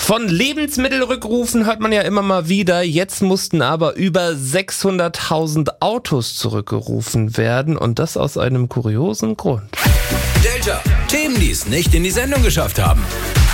Von Lebensmittelrückrufen hört man ja immer mal wieder. Jetzt mussten aber über 600.000 Autos zurückgerufen werden und das aus einem kuriosen Grund. Delta, Themen, die es nicht in die Sendung geschafft haben.